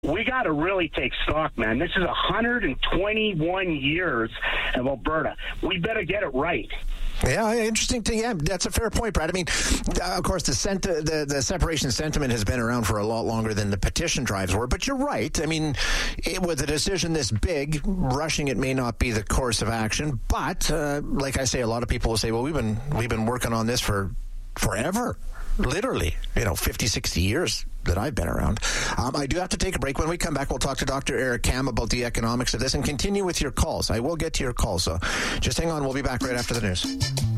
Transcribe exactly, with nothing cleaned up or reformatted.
we got to really take stock, man. This is one hundred twenty-one years of Alberta. We better get it right. Yeah, interesting. To, yeah, that's a fair point, Brad. I mean, uh, of course, the, sent- the the separation sentiment has been around for a lot longer than the petition drives were. But you're right. I mean, it, with a decision this big, rushing it may not be the course of action. But uh, like I say, a lot of people will say, "Well, we've been we've been working on this for forever." Literally, you know, fifty, sixty years that I've been around. Um, I do have to take a break. When we come back, we'll talk to Doctor Eric Kam about the economics of this and continue with your calls. I will get to your calls, so just hang on. We'll be back right after the news.